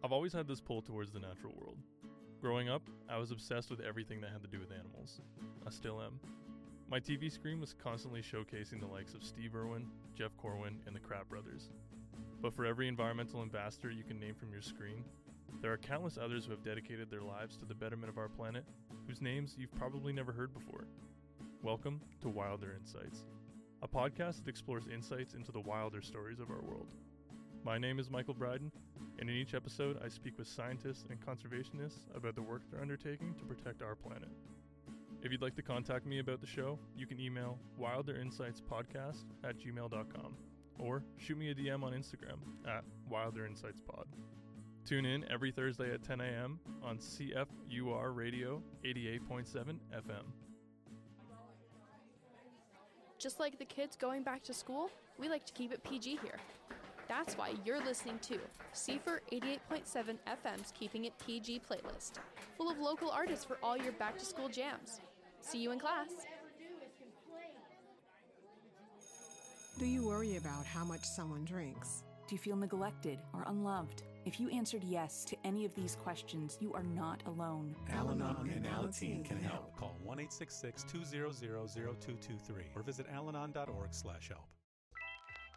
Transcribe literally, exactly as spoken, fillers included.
I've always had this pull towards the natural world. Growing up, I was obsessed with everything that had to do with animals. I still am. My T V screen was constantly showcasing the likes of Steve Irwin, Jeff Corwin, and the Kratt brothers. But for every environmental ambassador you can name from your screen, there are countless others who have dedicated their lives to the betterment of our planet, whose names you've probably never heard before. Welcome to Wilder Insights, a podcast that explores insights into the wilder stories of our world. My name is Michael Bryden, and in each episode I speak with scientists and conservationists about the work they're undertaking to protect our planet. If you'd like to contact me about the show, you can email wilderinsightspodcast at gmail dot com or shoot me a D M on Instagram at wilderinsightspod. Tune in every Thursday at ten a.m. on C F U R Radio eighty-eight point seven F M. Just like the kids going back to school, we like to keep it P G here. That's why you're listening to C F U R eighty-eight point seven F M's Keeping It P G playlist, full of local artists for all your back-to-school jams. See you in class. Do you worry about how much someone drinks? Do you feel neglected or unloved? If you answered yes to any of these questions, you are not alone. Al-Anon and Alateen can help. Call one eight six six, two zero zero, zero two two three or visit alanon dot org slash help.